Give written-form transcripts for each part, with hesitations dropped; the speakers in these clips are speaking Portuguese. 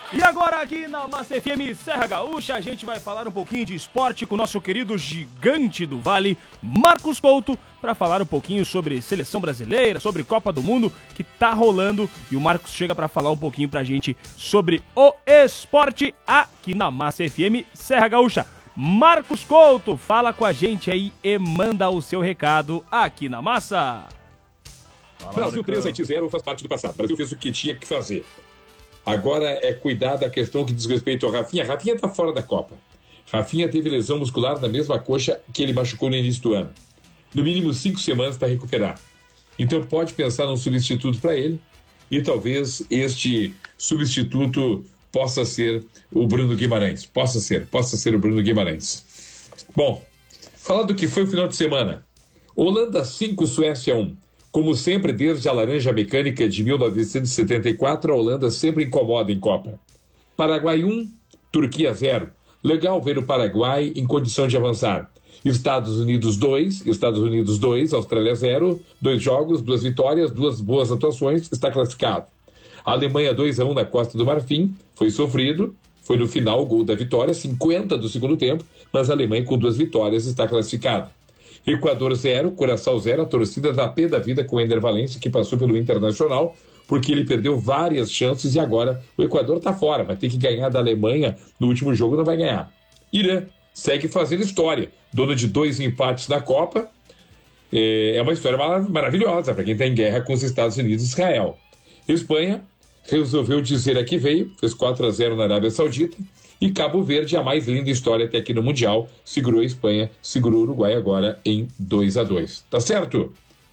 E agora aqui na Massa FM Serra Gaúcha, a gente vai falar um pouquinho de esporte com o nosso querido gigante do Vale, Marcos Couto, para falar um pouquinho sobre seleção brasileira, sobre Copa do Mundo que tá rolando. E o Marcos chega para falar um pouquinho pra gente sobre o esporte aqui na Massa FM Serra Gaúcha. Marcos Couto, fala com a gente aí e manda o seu recado aqui na Massa. Brasil 3-0 faz parte do passado. O Brasil fez o que tinha que fazer. Agora é cuidar da questão que diz respeito ao Rafinha. Rafinha está fora da Copa. Rafinha teve lesão muscular na mesma coxa que ele machucou no início do ano. No mínimo 5 semanas para recuperar. Então pode pensar num substituto para ele. E talvez este substituto possa ser o Bruno Guimarães. Possa ser o Bruno Guimarães. Bom, falando do que foi o final de semana. Holanda 5, Suécia 1. Como sempre, desde a Laranja Mecânica de 1974, a Holanda sempre incomoda em Copa. Paraguai 1, Turquia 0. Legal ver o Paraguai em condição de avançar. Estados Unidos 2, Austrália 0. 2 jogos, 2 vitórias, 2 boas atuações, está classificado. A Alemanha 2-1 na Costa do Marfim, foi sofrido, foi no final o gol da vitória, 50 do segundo tempo, mas a Alemanha com 2 vitórias está classificada. Equador 0, Curaçao 0, a torcida dá pé da vida com o Ender Valencia, que passou pelo Internacional, porque ele perdeu várias chances e agora o Equador está fora, vai ter que ganhar da Alemanha no último jogo, não vai ganhar. Irã segue fazendo história, dono de 2 empates na Copa, é uma história maravilhosa para quem está em guerra com os Estados Unidos e Israel. Espanha resolveu dizer a que veio, fez 4-0 na Arábia Saudita, e Cabo Verde, a mais linda história até aqui no Mundial, segurou a Espanha, segurou o Uruguai agora em 2-2. Tá certo?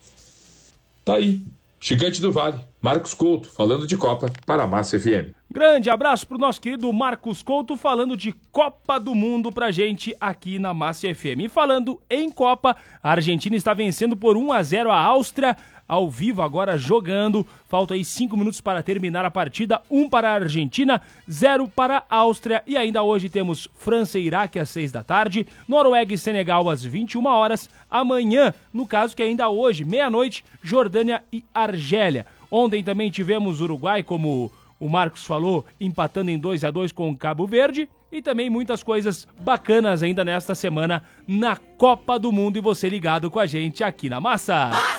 Tá aí, gigante do Vale, Marcos Couto, falando de Copa para a Massa FM. Grande abraço pro nosso querido Marcos Couto, falando de Copa do Mundo pra gente aqui na Massa FM. E falando em Copa, a Argentina está vencendo por 1-0 a Áustria, ao vivo agora jogando. Falta aí 5 minutos para terminar a partida. 1 para a Argentina, 0 para a Áustria. E ainda hoje temos França e Iraque às 6 da tarde, Noruega e Senegal às 21 horas. Amanhã, no caso que ainda hoje, meia-noite, Jordânia e Argélia. Ontem também tivemos Uruguai, como o Marcos falou, empatando em 2-2 com o Cabo Verde. E também muitas coisas bacanas ainda nesta semana na Copa do Mundo. E você ligado com a gente aqui na Massa.